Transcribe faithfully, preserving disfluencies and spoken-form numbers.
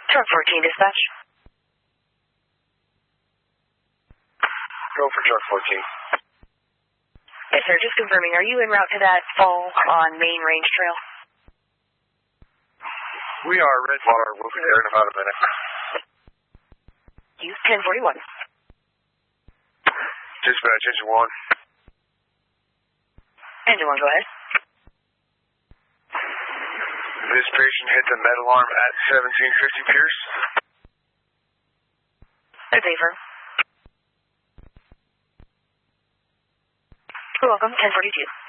Truck fourteen, dispatch. Go for truck fourteen. Yes, sir. Just confirming, are you en route to that fall on Main Range Trail? We are. Redwater. We'll be there in about a minute. Use ten forty-one. Dispatch, engine one. Engine one, go ahead. This patient hit the med alarm at seventeen fifty Pierce. That's safer. You're welcome. ten forty-two.